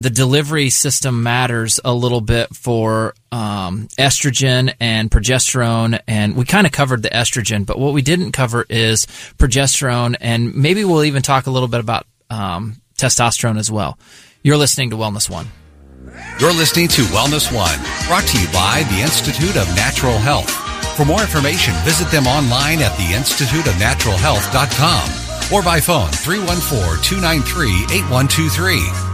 the delivery system matters a little bit for estrogen and progesterone, and we kind of covered the estrogen, but what we didn't cover is progesterone, and maybe we'll even talk a little bit about testosterone as well. You're listening to Wellness One. You're listening to Wellness One, brought to you by the Institute of Natural Health. For more information, visit them online at theinstituteofnaturalhealth.com or by phone 314-293-8123.